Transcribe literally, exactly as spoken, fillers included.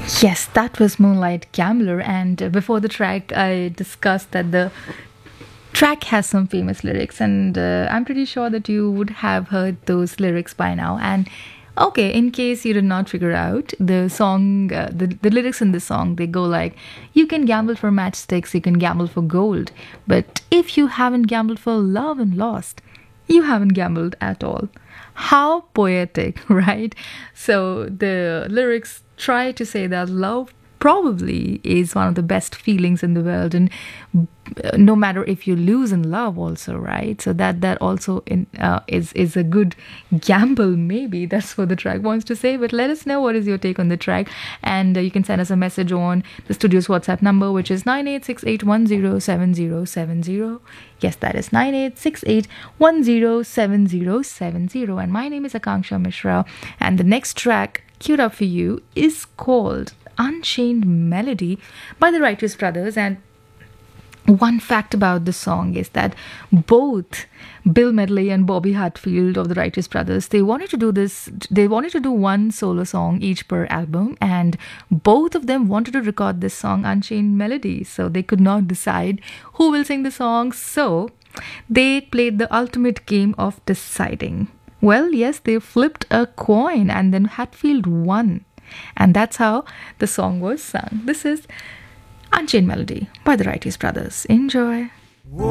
Yes, that was Moonlight Gambler. And uh, before the track, I discussed that the track has some famous lyrics, and uh, I'm pretty sure that you would have heard those lyrics by now. And okay, in case you did not figure out the song, uh, the, the lyrics in the song, they go like, you can gamble for matchsticks, you can gamble for gold, but if you haven't gambled for love and lost, you haven't gambled at all. How poetic, right? So the lyrics try to say that love probably is one of the best feelings in the world, and uh, no matter if you lose in love also, right? So that that also in, uh, is is a good gamble, maybe that's what the track wants to say. But let us know what is your take on the track, and uh, you can send us a message on the studio's WhatsApp number, which is nine eight six eight one zero seven zero seven zero. Yes, that is nine eight six eight one zero seven zero seven zero. And my name is Akanksha Mishra, and the next track queued up for you is called Unchained Melody by the Righteous Brothers. And one fact about the song is that both Bill Medley and Bobby Hatfield of the Righteous Brothers, they wanted to do this, they wanted to do one solo song each per album, and both of them wanted to record this song Unchained Melody. So they could not decide who will sing the song, so they played the ultimate game of deciding. Well, yes, they flipped a coin and then Hatfield won. And that's how the song was sung. This is Unchained Melody by the Righteous Brothers. Enjoy.